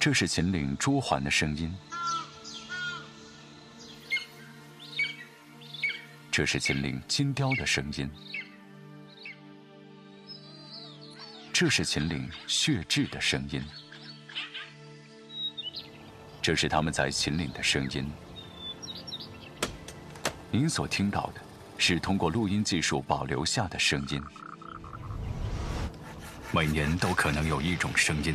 这是秦岭朱鹮的声音，这是秦岭金雕的声音，这是秦岭血雉的声音，这是他们在秦岭的声音。您所听到的是通过录音技术保留下的声音。每年都可能有一种声音